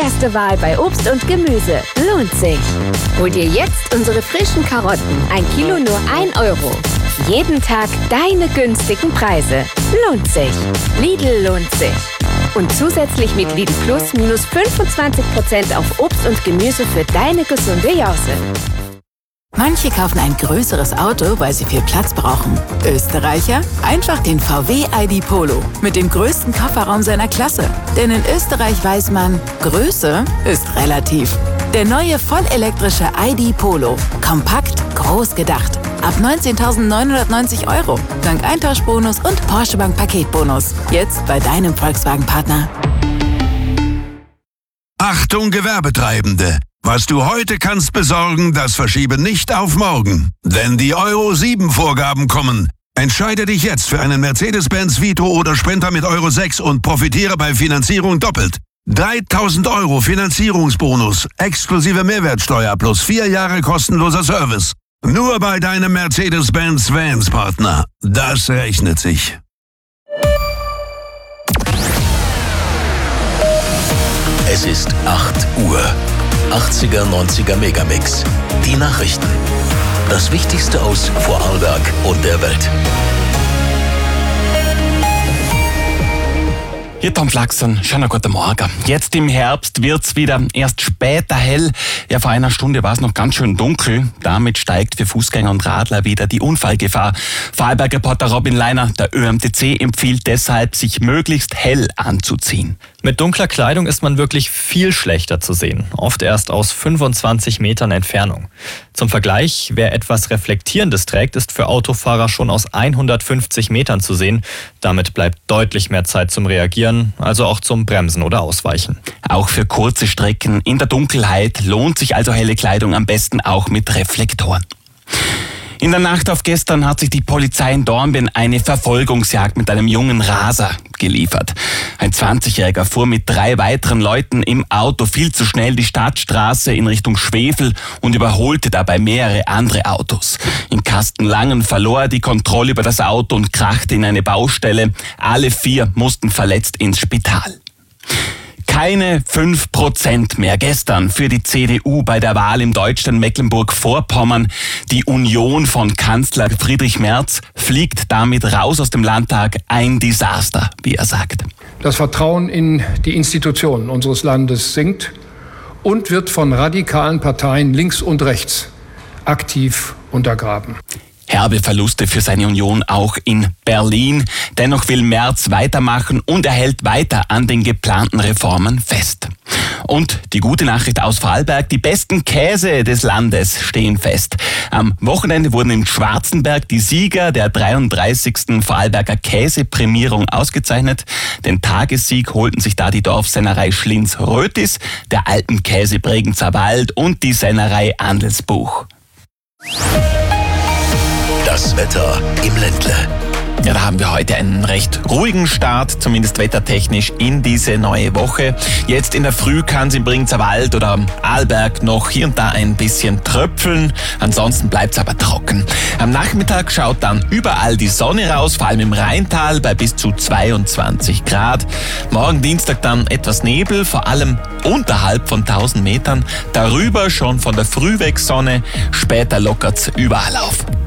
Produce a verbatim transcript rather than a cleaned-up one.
erste Wahl bei Obst und Gemüse. Lohnt sich. Hol dir jetzt unsere frischen Karotten. Ein Kilo nur ein Euro. Jeden Tag deine günstigen Preise. Lohnt sich. Lidl lohnt sich. Und zusätzlich mit Lidl Plus minus fünfundzwanzig Prozent auf Obst und Gemüse für deine gesunde Jause. Manche kaufen ein größeres Auto, weil sie viel Platz brauchen. Österreicher? Einfach den V W I D Polo mit dem größten Kofferraum seiner Klasse. Denn in Österreich weiß man, Größe ist relativ. Der neue vollelektrische I D Polo. Kompakt, groß gedacht. Ab neunzehntausendneunhundertneunzig Euro. Dank Eintauschbonus und Porsche Bank Paketbonus. Jetzt bei deinem Volkswagen-Partner. Achtung Gewerbetreibende! Was du heute kannst besorgen, das verschiebe nicht auf morgen. Denn die Euro sieben Vorgaben kommen. Entscheide dich jetzt für einen Mercedes-Benz Vito oder Sprinter mit Euro sechs und profitiere bei Finanzierung doppelt. dreitausend Euro Finanzierungsbonus, exklusive Mehrwertsteuer plus vier Jahre kostenloser Service. Nur bei deinem Mercedes-Benz Vans Partner. Das rechnet sich. Es ist acht Uhr. achtziger, neunziger Megamix. Die Nachrichten. Das Wichtigste aus Vorarlberg und der Welt. Hier Tom Flaxen, schönen guten Morgen. Jetzt im Herbst wird's wieder erst später hell. Ja, vor einer Stunde war es noch ganz schön dunkel. Damit steigt für Fußgänger und Radler wieder die Unfallgefahr. Vorarlberg-Reporter Robin Leiner, der Ö M T C, empfiehlt deshalb, sich möglichst hell anzuziehen. Mit dunkler Kleidung ist man wirklich viel schlechter zu sehen, oft erst aus fünfundzwanzig Metern Entfernung. Zum Vergleich, wer etwas Reflektierendes trägt, ist für Autofahrer schon aus hundertfünfzig Metern zu sehen. Damit bleibt deutlich mehr Zeit zum Reagieren, also auch zum Bremsen oder Ausweichen. Auch für kurze Strecken in der Dunkelheit lohnt sich also helle Kleidung, am besten auch mit Reflektoren. In der Nacht auf gestern hat sich die Polizei in Dornbirn eine Verfolgungsjagd mit einem jungen Raser geliefert. Ein zwanzigjähriger fuhr mit drei weiteren Leuten im Auto viel zu schnell die Stadtstraße in Richtung Schwefel und überholte dabei mehrere andere Autos. In Kastenlangen verlor er die Kontrolle über das Auto und krachte in eine Baustelle. Alle vier mussten verletzt ins Spital. Keine fünf Prozent mehr gestern für die C D U bei der Wahl im Deutschland Mecklenburg-Vorpommern. Die Union von Kanzler Friedrich Merz fliegt damit raus aus dem Landtag. Ein Desaster, wie er sagt. Das Vertrauen in die Institutionen unseres Landes sinkt und wird von radikalen Parteien links und rechts aktiv untergraben. Herbe Verluste für seine Union auch in Berlin. Dennoch will Merz weitermachen und er hält weiter an den geplanten Reformen fest. Und die gute Nachricht aus Vorarlberg, die besten Käse des Landes stehen fest. Am Wochenende wurden in Schwarzenberg die Sieger der dreiunddreißigsten Vorarlberger Käseprämierung ausgezeichnet. Den Tagessieg holten sich da die Dorfsennerei Schlinz-Rötis, der Alpenkäse Bregenzer Wald und die Sennerei Andelsbuch. Das Wetter im Ländle. Ja, da haben wir heute einen recht ruhigen Start, zumindest wettertechnisch, in diese neue Woche. Jetzt in der Früh kann es im Bregenzer Wald oder am Arlberg noch hier und da ein bisschen tröpfeln. Ansonsten bleibt es aber trocken. Am Nachmittag schaut dann überall die Sonne raus, vor allem im Rheintal bei bis zu zweiundzwanzig Grad. Morgen Dienstag dann etwas Nebel, vor allem unterhalb von tausend Metern. Darüber schon von der Früh weg Sonne, später lockert's überall auf.